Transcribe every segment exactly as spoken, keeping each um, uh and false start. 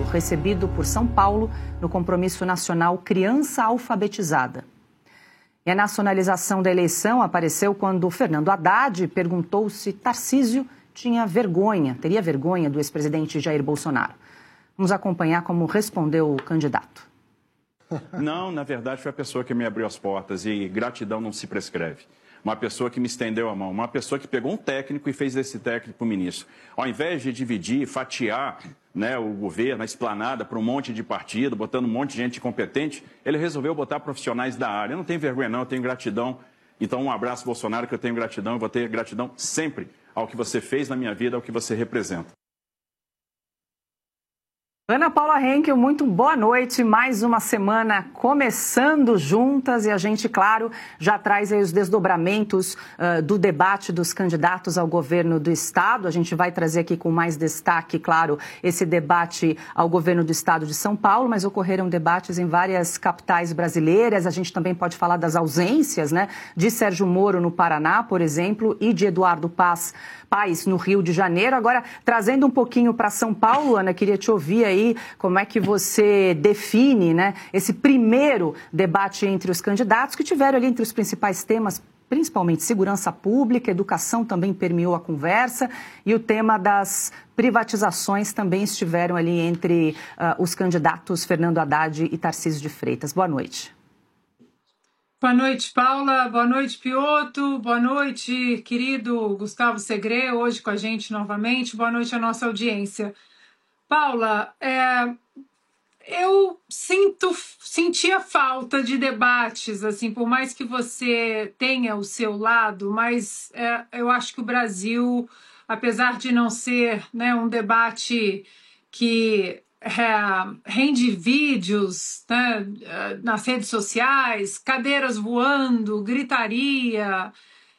recebido por São Paulo no Compromisso Nacional Criança Alfabetizada. E a nacionalização da eleição apareceu quando Fernando Haddad perguntou se Tarcísio tinha vergonha, teria vergonha do ex-presidente Jair Bolsonaro. Vamos acompanhar como respondeu o candidato. Não, na verdade foi a pessoa que me abriu as portas e gratidão não se prescreve. Uma pessoa que me estendeu a mão, uma pessoa que pegou um técnico e fez desse técnico o ministro. Ao invés de dividir, fatiar, né, o governo, a esplanada para um monte de partido, botando um monte de gente competente, ele resolveu botar profissionais da área. Eu não tenho vergonha não, eu tenho gratidão. Então um abraço, Bolsonaro, que eu tenho gratidão, eu vou ter gratidão sempre ao que você fez na minha vida, ao que você representa. Ana Paula Henkel, muito boa noite. Mais uma semana começando juntas e a gente, claro, já traz aí os desdobramentos uh, do debate dos candidatos ao governo do Estado. A gente vai trazer aqui com mais destaque, claro, esse debate ao governo do Estado de São Paulo, mas ocorreram debates em várias capitais brasileiras. A gente também pode falar das ausências, né, de Sérgio Moro no Paraná, por exemplo, e de Eduardo Paz, Paz no Rio de Janeiro. Agora, trazendo um pouquinho para São Paulo, Ana, queria te ouvir aí como é que você define, né, esse primeiro debate entre os candidatos que tiveram ali entre os principais temas, principalmente segurança pública, educação também permeou a conversa e o tema das privatizações também estiveram ali entre uh, os candidatos Fernando Haddad e Tarcísio de Freitas. Boa noite. Boa noite, Paula. Boa noite, Piotto. Boa noite, querido Gustavo Segre, hoje com a gente novamente. Boa noite à nossa audiência. Paula, é, eu sinto, sentia falta de debates, assim, por mais que você tenha o seu lado, mas é, eu acho que o Brasil, apesar de não ser, né, um debate que é, rende vídeos, né, nas redes sociais, cadeiras voando, gritaria...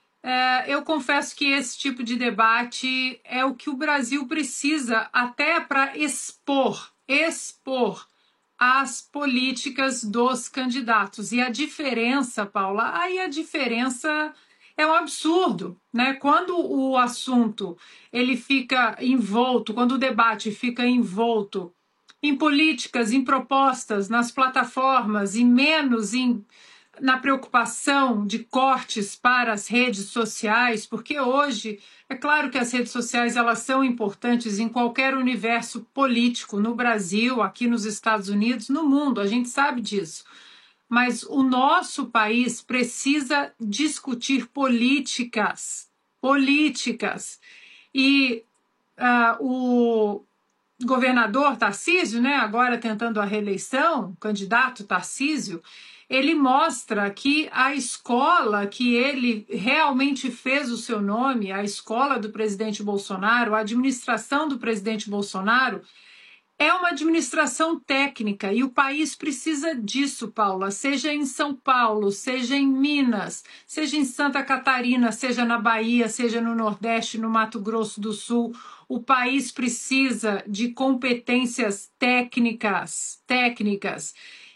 É, eu confesso que esse tipo de debate é o que o Brasil precisa até para expor, expor as políticas dos candidatos. E a diferença, Paula, aí a diferença é um absurdo, né? Quando o assunto ele fica envolto, quando o debate fica envolto em políticas, em propostas, nas plataformas e menos em na preocupação de cortes para as redes sociais, porque hoje, é claro que as redes sociais elas são importantes em qualquer universo político, no Brasil, aqui nos Estados Unidos, no mundo, a gente sabe disso. Mas o nosso país precisa discutir políticas, políticas. E uh, o governador Tarcísio, né, agora tentando a reeleição, o candidato Tarcísio, ele mostra que a escola que ele realmente fez o seu nome, a escola do presidente Bolsonaro, a administração do presidente Bolsonaro, é uma administração técnica e o país precisa disso, Paula, seja em São Paulo, seja em Minas, seja em Santa Catarina, seja na Bahia, seja no Nordeste, no Mato Grosso do Sul. O país precisa de competências técnicas, técnicas.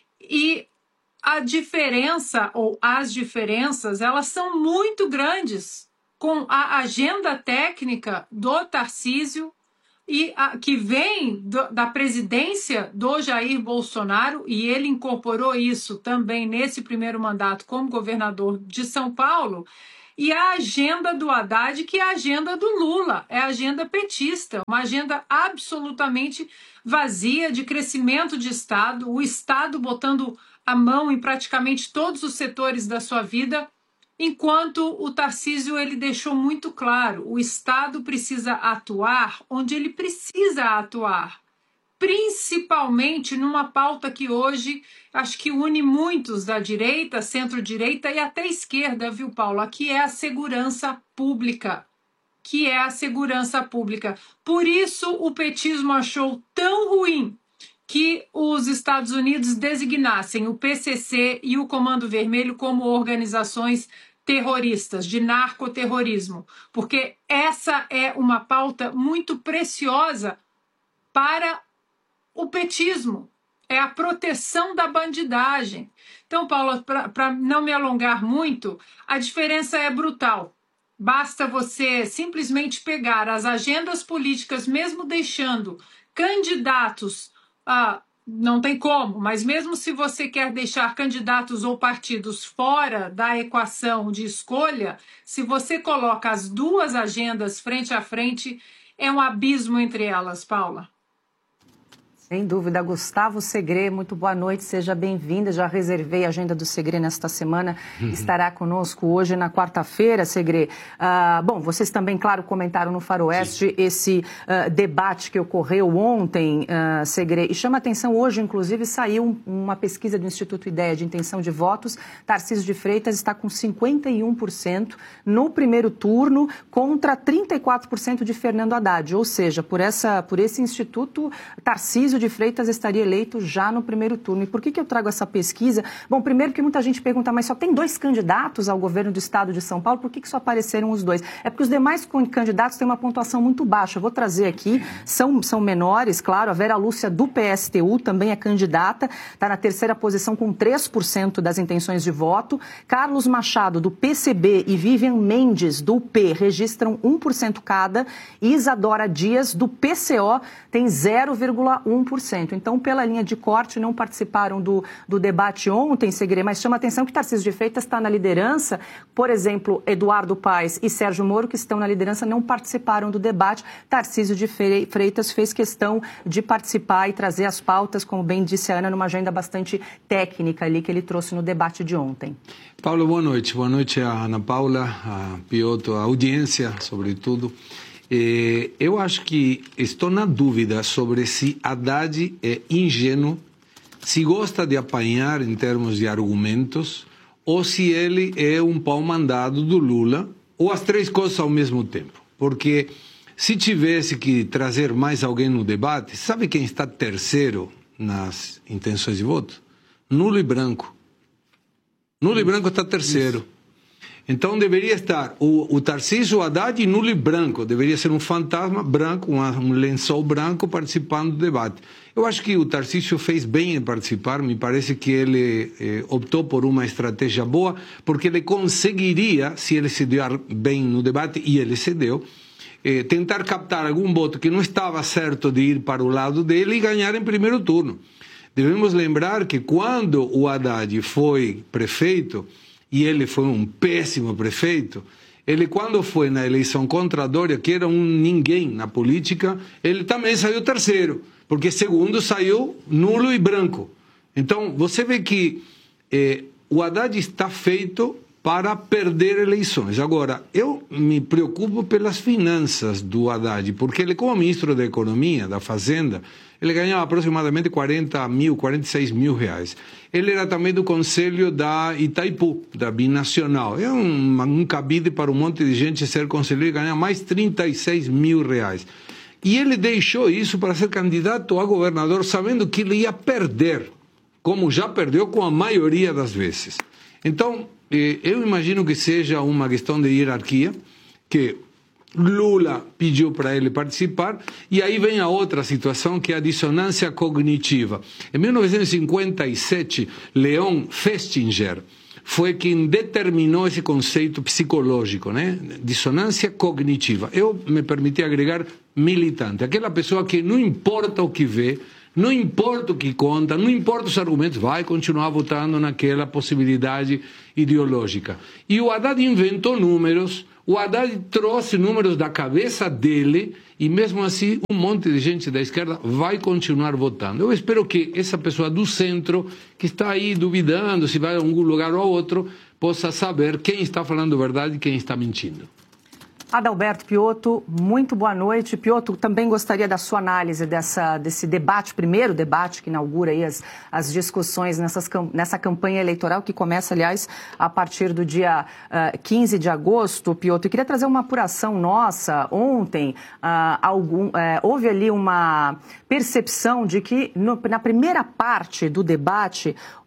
E a diferença, ou as diferenças, elas são muito grandes com a agenda técnica do Tarcísio e a, que vem do, da presidência do Jair Bolsonaro, e ele incorporou isso também nesse primeiro mandato como governador de São Paulo, e a agenda do Haddad, que é a agenda do Lula, é a agenda petista, uma agenda absolutamente vazia de crescimento de Estado, o Estado botando a mão em praticamente todos os setores da sua vida, enquanto o Tarcísio ele deixou muito claro, o Estado precisa atuar onde ele precisa atuar, principalmente numa pauta que hoje acho que une muitos da direita, centro-direita e até esquerda, viu, Paulo? Que é a segurança pública, que é a segurança pública. Por isso o petismo achou tão ruim que os Estados Unidos designassem o P C C e o Comando Vermelho como organizações terroristas, de narcoterrorismo, porque essa é uma pauta muito preciosa para o petismo, é a proteção da bandidagem. Então, Paula, para não me alongar muito, a diferença é brutal. Basta você simplesmente pegar as agendas políticas, mesmo deixando candidatos ah, não tem como, mas mesmo se você quer deixar candidatos ou partidos fora da equação de escolha, se você coloca as duas agendas frente a frente, é um abismo entre elas, Paula. Sem dúvida. Gustavo Segré, muito boa noite, seja bem-vinda. Já reservei a agenda do Segré nesta semana, uhum. Estará conosco hoje na quarta-feira, Segré. Uh, bom, vocês também, claro, comentaram no Faroeste Sim. esse uh, debate que ocorreu ontem, uh, Segré, e chama atenção, hoje, inclusive, saiu um, uma pesquisa do Instituto Ideia de Intenção de Votos. Tarcísio de Freitas está com cinquenta e um por cento no primeiro turno contra trinta e quatro por cento de Fernando Haddad, ou seja, por, essa, por esse instituto, Tarcísio de Freitas estaria eleito já no primeiro turno. E por que que eu trago essa pesquisa? Bom, primeiro que muita gente pergunta, mas só tem dois candidatos ao governo do estado de São Paulo, por que que só apareceram os dois? É porque os demais candidatos têm uma pontuação muito baixa. Eu vou trazer aqui, são, são menores, claro, a Vera Lúcia do P S T U também é candidata, está na terceira posição com três por cento das intenções de voto. Carlos Machado do P C B e Vivian Mendes do P registram um por cento cada. Isadora Dias do P C O tem zero vírgula um por cento. Então, pela linha de corte, não participaram do, do debate ontem, Segré, mas chama a atenção que Tarcísio de Freitas está na liderança. Por exemplo, Eduardo Paes e Sérgio Moro, que estão na liderança, não participaram do debate. Tarcísio de Freitas fez questão de participar e trazer as pautas, como bem disse a Ana, numa agenda bastante técnica ali que ele trouxe no debate de ontem. Paulo, boa noite. Boa noite a Ana Paula, a Piotr, a audiência, sobretudo. Eh, eu acho que estou na dúvida sobre se Haddad é ingênuo, se gosta de apanhar em termos de argumentos, ou se ele é um pau mandado do Lula, ou as três coisas ao mesmo tempo. Porque se tivesse que trazer mais alguém no debate, sabe quem está terceiro nas intenções de voto? Nulo e branco. Nulo Isso. e branco está terceiro. Isso. Então deveria estar o, o Tarcísio, o Haddad e nulo e branco. Deveria ser um fantasma branco, uma, um lençol branco participando do debate. Eu acho que o Tarcísio fez bem em participar. Me parece que ele eh, optou por uma estratégia boa, porque ele conseguiria, se ele se der bem no debate, e ele se deu, eh, tentar captar algum voto que não estava certo de ir para o lado dele e ganhar em primeiro turno. Devemos lembrar que quando o Haddad foi prefeito, e ele foi um péssimo prefeito, ele quando foi na eleição contra a Dória, que era um ninguém na política, ele também saiu terceiro, porque segundo saiu nulo e branco. Então, você vê que eh, o Haddad está feito para perder eleições. Agora, eu me preocupo pelas finanças do Haddad, porque ele, como ministro da Economia, da Fazenda, ele ganhava aproximadamente quarenta mil, quarenta e seis mil reais. Ele era também do conselho da Itaipu, da Binacional. É um, um cabide para um monte de gente ser conselheiro e ganhar mais trinta e seis mil reais. E ele deixou isso para ser candidato a governador, sabendo que ele ia perder, como já perdeu com a maioria das vezes. Então, eu imagino que seja uma questão de hierarquia, que Lula pediu para ele participar, e aí vem a outra situação, que é a dissonância cognitiva. Em mil novecentos e cinquenta e sete, Leon Festinger foi quem determinou esse conceito psicológico, né? Dissonância cognitiva. Eu me permiti agregar militante, aquela pessoa que não importa o que vê, não importa o que conta, não importa os argumentos, vai continuar votando naquela possibilidade ideológica. E o Haddad inventou números, o Haddad trouxe números da cabeça dele, e mesmo assim um monte de gente da esquerda vai continuar votando. Eu espero que essa pessoa do centro, que está aí duvidando se vai a algum lugar ou outro, possa saber quem está falando verdade e quem está mentindo. Adalberto Piotr, muito boa noite. Piotr, também gostaria da sua análise dessa, desse debate, primeiro debate que inaugura aí as, as discussões nessas, nessa campanha eleitoral, que começa, aliás, a partir do dia uh, quinze de agosto, Piotr. Eu queria trazer uma apuração nossa. Ontem, uh, algum, uh, houve ali uma percepção de que no, na primeira parte do debate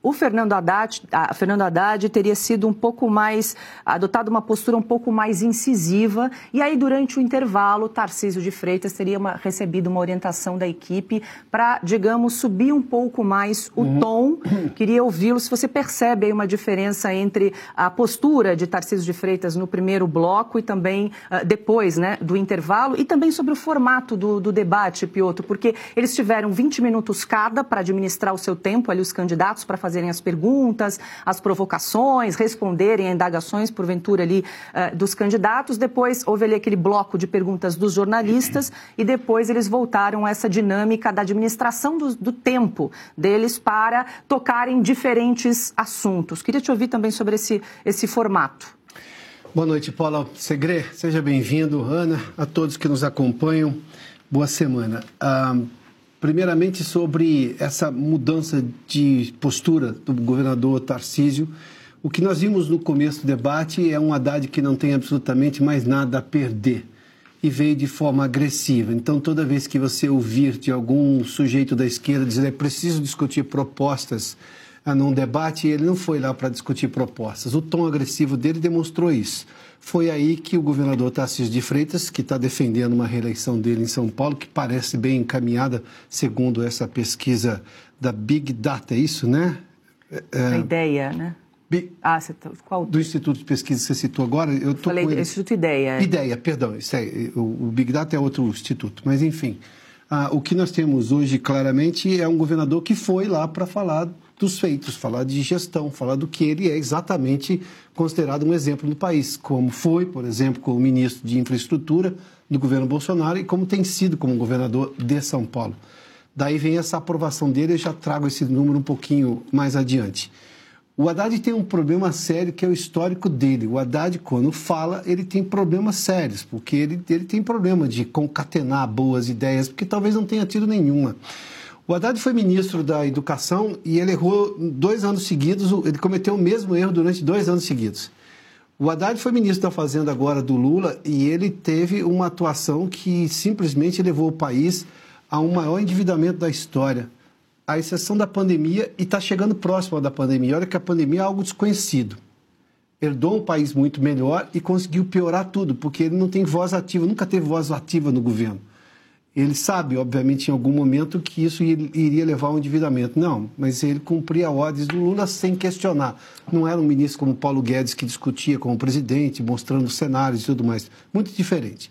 o Fernando Haddad, a Fernando Haddad teria sido um pouco mais, adotado uma postura um pouco mais incisiva, e aí durante o intervalo, Tarcísio de Freitas teria uma, recebido uma orientação da equipe para, digamos, subir um pouco mais o uhum. tom. Queria ouvi-lo, se você percebe aí uma diferença entre a postura de Tarcísio de Freitas no primeiro bloco e também uh, depois, né, do intervalo, e também sobre o formato do, do debate, Piotr, porque eles tiveram vinte minutos cada para administrar o seu tempo, ali os candidatos, para fazerem as perguntas, as provocações, responderem a indagações, porventura, ali uh, dos candidatos. Depois houve ali aquele bloco de perguntas dos jornalistas e depois eles voltaram a essa dinâmica da administração do, do tempo deles para tocarem diferentes assuntos. Queria te ouvir também sobre esse, esse formato. Boa noite, Paula Segre. Seja bem-vindo, Ana, a todos que nos acompanham. Boa semana. Ah, primeiramente, sobre essa mudança de postura do governador Tarcísio, o que nós vimos no começo do debate é um Haddad que não tem absolutamente mais nada a perder e veio de forma agressiva. Então, toda vez que você ouvir de algum sujeito da esquerda dizer é preciso discutir propostas ah, num debate, ele não foi lá para discutir propostas. O tom agressivo dele demonstrou isso. Foi aí que o governador Tarcísio de Freitas, que está defendendo uma reeleição dele em São Paulo, que parece bem encaminhada, segundo essa pesquisa da Big Data, é isso, né? É, a ideia, né? Big, ah, você tá, qual? Do Instituto de Pesquisa que você citou agora. Eu tô Falei com ele. Instituto Ideia. Ideia, perdão. Isso é, o, o Big Data é outro instituto, mas enfim. Ah, o que nós temos hoje, claramente, é um governador que foi lá para falar dos feitos, falar de gestão, falar do que ele é exatamente considerado um exemplo no país, como foi, por exemplo, como ministro de Infraestrutura do governo Bolsonaro e como tem sido como governador de São Paulo. Daí vem essa aprovação dele, eu já trago esse número um pouquinho mais adiante. O Haddad tem um problema sério que é o histórico dele. O Haddad, quando fala, ele tem problemas sérios, porque ele, ele tem problema de concatenar boas ideias, porque talvez não tenha tido nenhuma. O Haddad foi ministro da Educação e ele errou dois anos seguidos, ele cometeu o mesmo erro durante dois anos seguidos. O Haddad foi ministro da Fazenda agora do Lula e ele teve uma atuação que simplesmente levou o país a um maior endividamento da história, à exceção da pandemia, e está chegando próximo da pandemia. Olha que a pandemia é algo desconhecido. Herdou um país muito melhor e conseguiu piorar tudo, porque ele não tem voz ativa, nunca teve voz ativa no governo. Ele sabe, obviamente, em algum momento que isso iria levar ao endividamento. Não, mas ele cumpria ordens do Lula sem questionar. Não era um ministro como Paulo Guedes que discutia com o presidente, mostrando cenários e tudo mais. Muito diferente.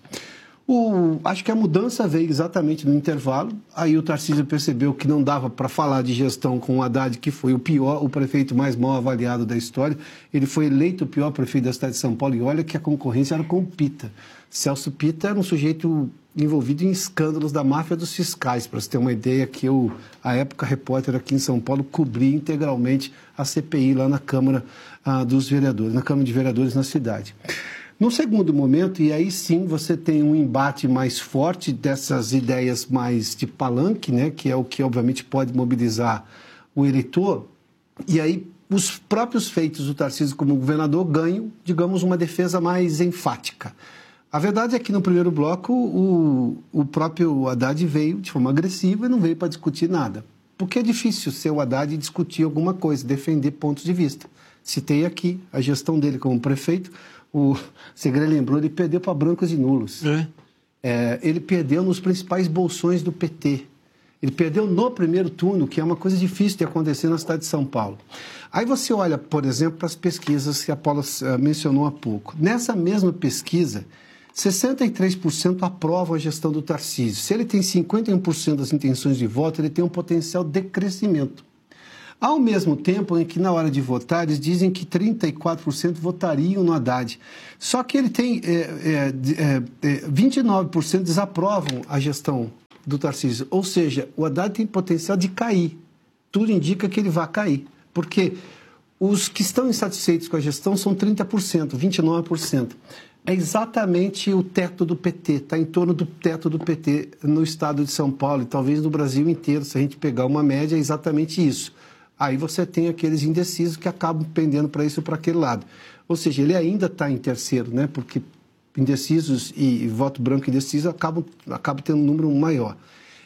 O, acho que a mudança veio exatamente no intervalo. Aí o Tarcísio percebeu que não dava para falar de gestão com o Haddad, que foi o pior, o prefeito mais mal avaliado da história. Ele foi eleito o pior prefeito da cidade de São Paulo e olha que a concorrência era com o Pita. Celso Pita era um sujeito envolvido em escândalos da máfia dos fiscais, para você ter uma ideia, que eu, à época, repórter aqui em São Paulo, cobri integralmente a C P I lá na Câmara ah, dos Vereadores, na Câmara de Vereadores na cidade. No segundo momento, e aí sim você tem um embate mais forte dessas ideias mais de palanque, né, que é o que obviamente pode mobilizar o eleitor, e aí os próprios feitos do Tarcísio como governador ganham, digamos, uma defesa mais enfática. A verdade é que no primeiro bloco o, o próprio Haddad veio de forma agressiva e não veio para discutir nada. Porque é difícil ser o Haddad e discutir alguma coisa, defender pontos de vista. Citei aqui a gestão dele como prefeito. O Segre lembrou, ele perdeu para brancos e nulos. É. É, ele perdeu nos principais bolsões do P T. Ele perdeu no primeiro turno, que é uma coisa difícil de acontecer na cidade de São Paulo. Aí você olha, por exemplo, para as pesquisas que a Paula uh, mencionou há pouco. Nessa mesma pesquisa, sessenta e três por cento aprovam a gestão do Tarcísio. Se ele tem cinquenta e um por cento das intenções de voto, ele tem um potencial de crescimento. Ao mesmo tempo em que, na hora de votar, eles dizem que trinta e quatro por cento votariam no Haddad. Só que ele tem é, é, é, vinte e nove por cento desaprovam a gestão do Tarcísio. Ou seja, o Haddad tem potencial de cair. Tudo indica que ele vai cair. Porque os que estão insatisfeitos com a gestão são trinta por cento, vinte e nove por cento. É exatamente o teto do P T, está em torno do teto do P T no estado de São Paulo e talvez no Brasil inteiro, se a gente pegar uma média, é exatamente isso. Aí você tem aqueles indecisos que acabam pendendo para isso ou para aquele lado. Ou seja, ele ainda está em terceiro, né? Porque indecisos e, e voto branco indeciso acabam, acabam tendo um número maior.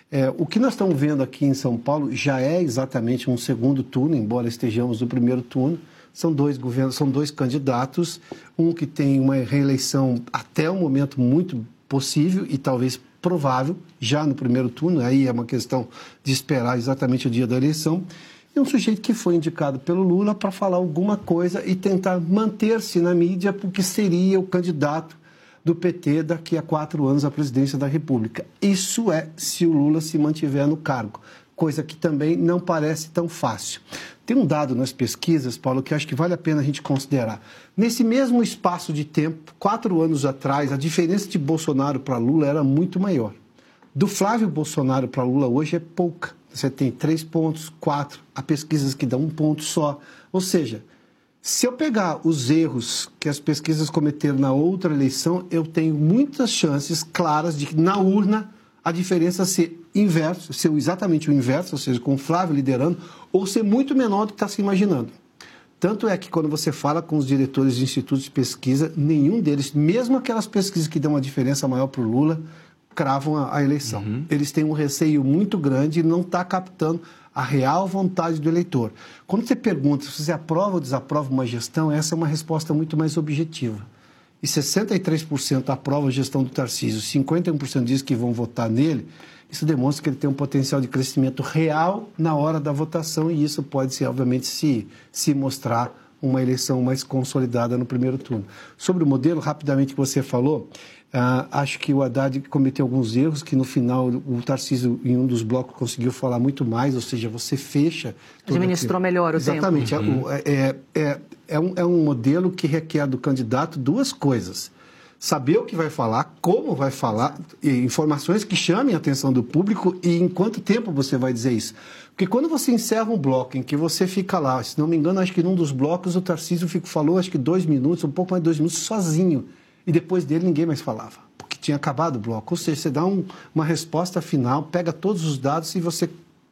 É, o que nós estamos vendo aqui em São Paulo já é exatamente um segundo turno, embora estejamos no primeiro turno. São dois governos, são dois candidatos, um que tem uma reeleição até o momento muito possível e talvez provável, já no primeiro turno, aí é uma questão de esperar exatamente o dia da eleição, e um sujeito que foi indicado pelo Lula para falar alguma coisa e tentar manter-se na mídia, porque seria o candidato do P T daqui a quatro anos à presidência da República. Isso é se o Lula se mantiver no cargo, coisa que também não parece tão fácil. Tem um dado nas pesquisas, Paulo, que acho que vale a pena a gente considerar. Nesse mesmo espaço de tempo, quatro anos atrás, a diferença de Bolsonaro para Lula era muito maior. Do Flávio Bolsonaro para Lula hoje é pouca. Você tem três pontos, quatro, há pesquisas que dão um ponto só. Ou seja, se eu pegar os erros que as pesquisas cometeram na outra eleição, eu tenho muitas chances claras de que na urna a diferença ser inverso, ser exatamente o inverso, ou seja, com o Flávio liderando, ou ser muito menor do que está se imaginando. Tanto é que quando você fala com os diretores de institutos de pesquisa, nenhum deles, mesmo aquelas pesquisas que dão uma diferença maior para o Lula, cravam a, a eleição. Uhum. Eles têm um receio muito grande e não está captando a real vontade do eleitor. Quando você pergunta se você aprova ou desaprova uma gestão, essa é uma resposta muito mais objetiva. E sessenta e três por cento aprova a gestão do Tarcísio, cinquenta e um por cento diz que vão votar nele, isso demonstra que ele tem um potencial de crescimento real na hora da votação e isso pode, ser, obviamente, se, se mostrar uma eleição mais consolidada no primeiro turno. Sobre o modelo, rapidamente, que você falou, uh, acho que o Haddad cometeu alguns erros, que no final o Tarcísio, em um dos blocos, conseguiu falar muito mais, ou seja, você fecha... Administrou melhor o Exatamente, tempo. Exatamente. É, é, é, é, um, é um modelo que requer do candidato duas coisas. Saber o que vai falar, como vai falar, informações que chamem a atenção do público e em quanto tempo você vai dizer isso. Porque quando você encerra um bloco em que você fica lá, se não me engano, acho que num dos blocos o Tarcísio falou acho que dois minutos, um pouco mais de dois minutos, sozinho. E depois dele ninguém mais falava, porque tinha acabado o bloco. Ou seja, você dá um, uma resposta final, pega todos os dados e você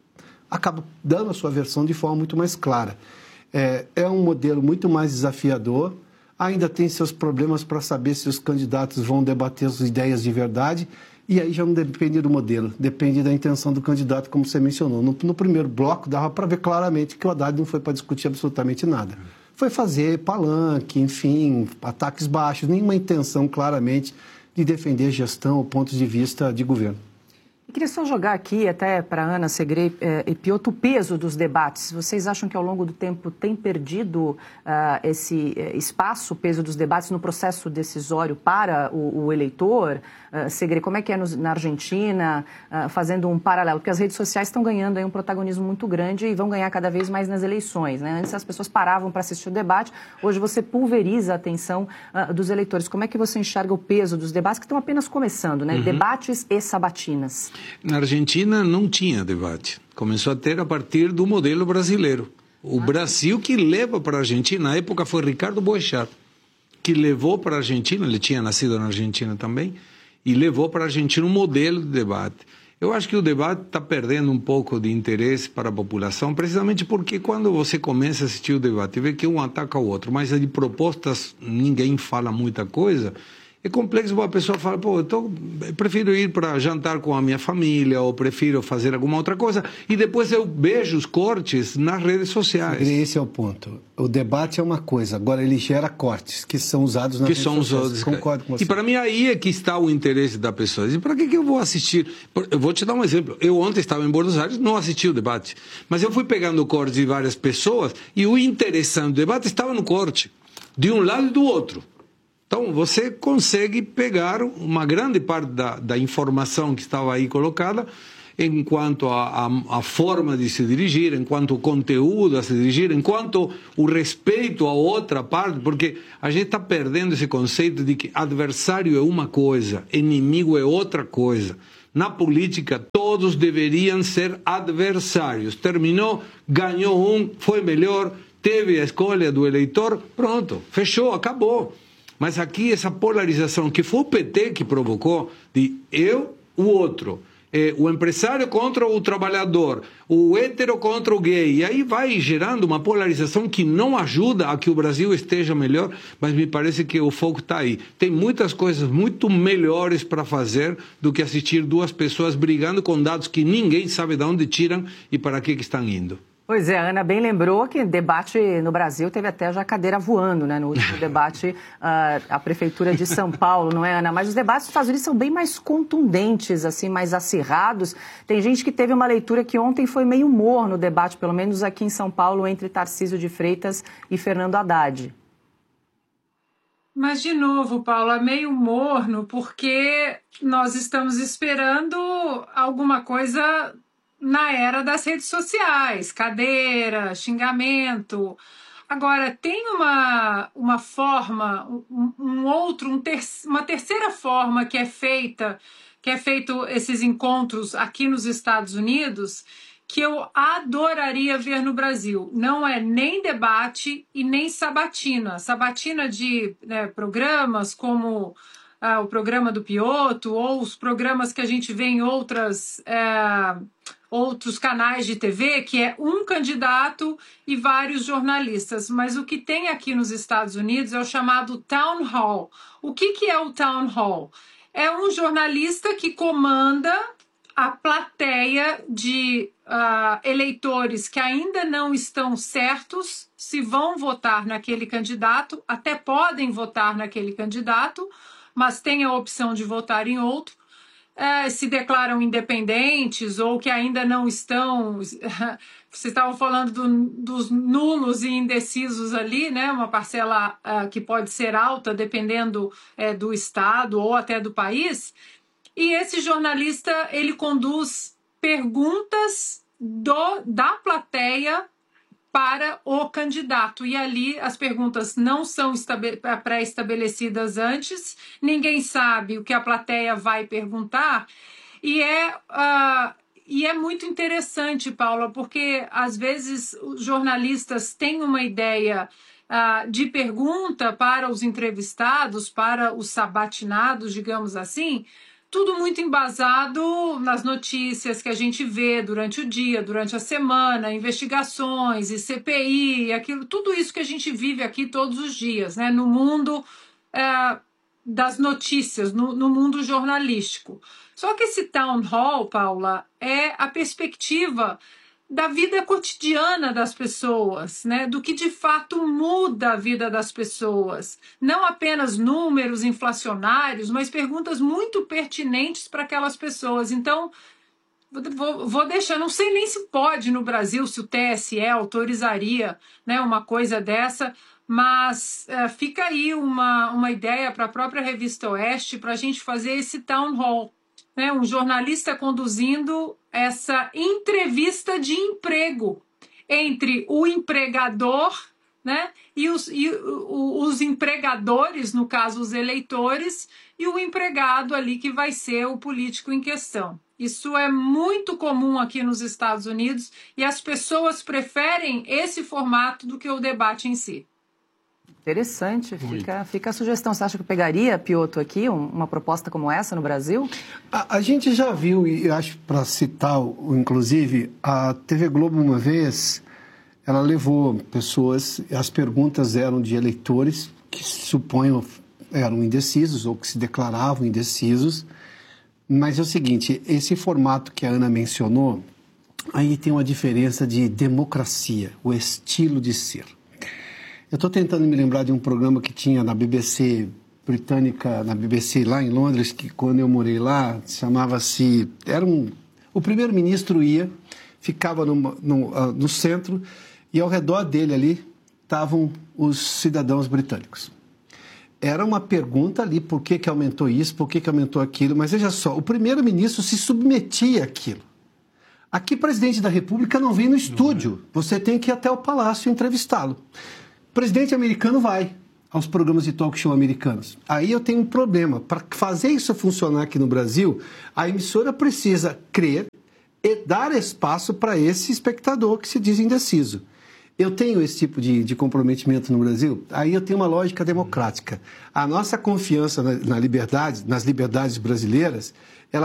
acaba dando a sua versão de forma muito mais clara. É, é um modelo muito mais desafiador, ainda tem seus problemas para saber se os candidatos vão debater as ideias de verdade, e aí já não depende do modelo, depende da intenção do candidato, como você mencionou. No, no primeiro bloco, dava para ver claramente que o Haddad não foi para discutir absolutamente nada. Foi fazer palanque, enfim, ataques baixos, nenhuma intenção claramente de defender gestão ou pontos de vista de governo. Eu queria só jogar aqui, até para Ana Segré eh, e Piotto, o peso dos debates. Vocês acham que ao longo do tempo tem perdido uh, esse eh, espaço, o peso dos debates no processo decisório para o, o eleitor? Uh, Segré, como é que é no, na Argentina, uh, fazendo um paralelo? Porque as redes sociais estão ganhando aí um protagonismo muito grande e vão ganhar cada vez mais nas eleições, né? Antes as pessoas paravam para assistir o debate, hoje você pulveriza a atenção uh, dos eleitores. Como é que você enxerga o peso dos debates que estão apenas começando, né? Uhum. Debates e sabatinas. Na Argentina não tinha debate. Começou a ter a partir do modelo brasileiro. O ah, Brasil que leva para a Argentina, na época foi Ricardo Boechat, que levou para a Argentina, ele tinha nascido na Argentina também, e levou para a Argentina um modelo de debate. Eu acho que o debate está perdendo um pouco de interesse para a população, precisamente porque quando você começa a assistir o debate, vê que um ataca o outro, mas de propostas ninguém fala muita coisa. É complexo para a pessoa falar, pô, eu, tô, eu prefiro ir para jantar com a minha família, ou prefiro fazer alguma outra coisa, e depois eu vejo os cortes nas redes sociais. Esse é o ponto. O debate é uma coisa, agora ele gera cortes, que são usados nas que redes são sociais. Usados, Concordo com você. E para mim aí é que está o interesse da pessoa. E para que, que eu vou assistir? Eu vou te dar um exemplo. Eu ontem estava em Buenos Aires, não assisti o debate, mas eu fui pegando cortes de várias pessoas, e o interessante do debate estava no corte, de um lado e do outro. Então, você consegue pegar uma grande parte da, da informação que estava aí colocada enquanto a, a, a forma de se dirigir, enquanto o conteúdo a se dirigir, enquanto o respeito à outra parte, porque a gente está perdendo esse conceito de que adversário é uma coisa, inimigo é outra coisa. Na política, todos deveriam ser adversários. Terminou, ganhou um, foi melhor, teve a escolha do eleitor, pronto, fechou, acabou. Mas aqui essa polarização que foi o P T que provocou, de eu, o outro, é, o empresário contra o trabalhador, o hétero contra o gay, e aí vai gerando uma polarização que não ajuda a que o Brasil esteja melhor, mas me parece que o foco está aí. Tem muitas coisas muito melhores para fazer do que assistir duas pessoas brigando com dados que ninguém sabe de onde tiram e para que, que estão indo. Pois é, a Ana bem lembrou que debate no Brasil teve até já cadeira voando, né? No último debate, uh, a Prefeitura de São Paulo, não é, Ana? Mas os debates dos Estados Unidos são bem mais contundentes, assim, mais acirrados. Tem gente que teve uma leitura que ontem foi meio humor no debate, pelo menos aqui em São Paulo, entre Tarcísio de Freitas e Fernando Haddad. Mas, de novo, Paula, meio morno, porque nós estamos esperando alguma coisa na era das redes sociais, cadeira, xingamento. Agora, tem uma, uma forma, um, um outro, um ter, uma terceira forma que é feita, que é feito esses encontros aqui nos Estados Unidos, que eu adoraria ver no Brasil. Não é nem debate e nem sabatina. Sabatina de né, programas como ah, o programa do Piotto ou os programas que a gente vê em outras... É, outros canais de T V, que é um candidato e vários jornalistas. Mas o que tem aqui nos Estados Unidos é o chamado Town Hall. O que, que é o Town Hall? É um jornalista que comanda a plateia de uh, eleitores que ainda não estão certos se vão votar naquele candidato, até podem votar naquele candidato, mas têm a opção de votar em outro. É, se declaram independentes ou que ainda não estão... Vocês estavam falando do, dos nulos e indecisos ali, né? Uma parcela uh, que pode ser alta, dependendo uh, do estado ou até do país. E esse jornalista, ele conduz perguntas do, da plateia para o candidato. E ali as perguntas não são pré-estabelecidas antes, ninguém sabe o que a plateia vai perguntar. E é, uh, e é muito interessante, Paula, porque às vezes os jornalistas têm uma ideia uh, de pergunta para os entrevistados, para os sabatinados, digamos assim, tudo muito embasado nas notícias que a gente vê durante o dia, durante a semana, investigações e C P I, aquilo, tudo isso que a gente vive aqui todos os dias, né? No mundo é, das notícias, no, no mundo jornalístico. Só que esse Town Hall, Paula, é a perspectiva da vida cotidiana das pessoas, né? Do que de fato muda a vida das pessoas. Não apenas números inflacionários, mas perguntas muito pertinentes para aquelas pessoas. Então, vou, vou deixar, não sei nem se pode no Brasil, se o T S E autorizaria, né, uma coisa dessa, mas é, fica aí uma, uma ideia para a própria Revista Oeste para a gente fazer esse town hall. Né, um jornalista conduzindo essa entrevista de emprego entre o empregador, né, e, os, e os empregadores, no caso os eleitores, e o empregado ali que vai ser o político em questão. Isso é muito comum aqui nos Estados Unidos e as pessoas preferem esse formato do que o debate em si. Interessante, fica, fica a sugestão. Você acha que pegaria, Piotto, aqui, um, uma proposta como essa no Brasil? A, a gente já viu, e acho para citar, inclusive, a T V Globo uma vez, ela levou pessoas, as perguntas eram de eleitores que suponham eram indecisos ou que se declaravam indecisos, mas é o seguinte, esse formato que a Ana mencionou, aí tem uma diferença de democracia, o estilo de ser. Eu estou tentando me lembrar de um programa que tinha na B B C britânica, na B B C lá em Londres, que quando eu morei lá, chamava-se... Era um, o primeiro-ministro ia, ficava no, no, uh, no centro, e ao redor dele ali estavam os cidadãos britânicos. Era uma pergunta ali, por que, que aumentou isso, por que, que aumentou aquilo, mas veja só, o primeiro-ministro se submetia àquilo. Aqui, presidente da República não vem no estúdio, você tem que ir até o palácio entrevistá-lo. O presidente americano vai aos programas de talk show americanos. Aí eu tenho um problema. Para fazer isso funcionar aqui no Brasil, a emissora precisa crer e dar espaço para esse espectador que se diz indeciso. Eu tenho esse tipo de, de comprometimento no Brasil, aí eu tenho uma lógica democrática. A nossa confiança na, na liberdade, nas liberdades brasileiras